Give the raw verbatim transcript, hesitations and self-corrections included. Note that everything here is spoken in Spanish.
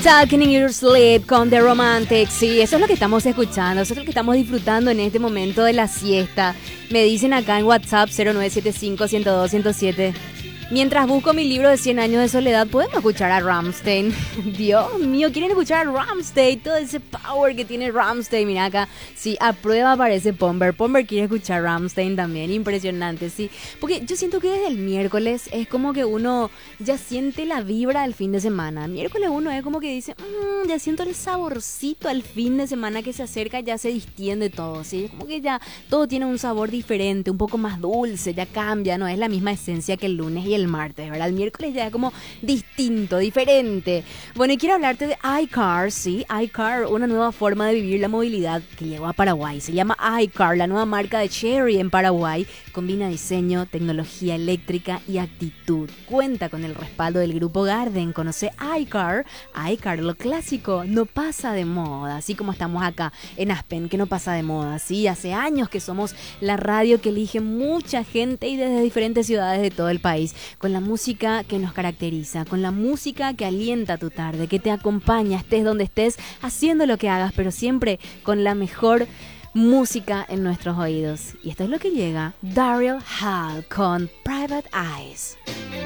Talking in Your Sleep con The Romantics. Sí, eso es lo que estamos escuchando, eso es lo que estamos disfrutando en este momento de la siesta. Me dicen acá en WhatsApp cero nueve siete cinco, uno cero dos, uno cero siete. Mientras busco mi libro de cien años de soledad, ¿podemos escuchar a Rammstein? Dios mío, ¿quieren escuchar a Rammstein? Todo ese power que tiene Rammstein. Mira acá, sí, a prueba aparece Pomber. Pomber quiere escuchar Rammstein también, impresionante, sí. Porque yo siento que desde el miércoles es como que uno ya siente la vibra del fin de semana. Miércoles uno es como que dice, mmm, ya siento el saborcito al fin de semana que se acerca, ya se distiende todo, ¿sí? Como que ya todo tiene un sabor diferente, un poco más dulce, ya cambia, no es la misma esencia que el lunes y el martes, ¿verdad? El miércoles ya es como distinto, diferente. Bueno, y quiero hablarte de iCar, sí, iCar, una nueva forma de vivir la movilidad que llegó a Paraguay. Se llama iCar, la nueva marca de Chery en Paraguay. Combina diseño, tecnología eléctrica y actitud. Cuenta con el respaldo del Grupo Garden. Conoce iCar. iCar, lo clásico, no pasa de moda. Así como estamos acá en Aspen, que no pasa de moda. Sí, hace años que somos la radio que elige mucha gente y desde diferentes ciudades de todo el país. Con la música que nos caracteriza, con la música que alienta tu tarde, que te acompaña, estés donde estés, haciendo lo que hagas, pero siempre con la mejor música en nuestros oídos. Y esto es lo que llega Daryl Hall con Private Eyes.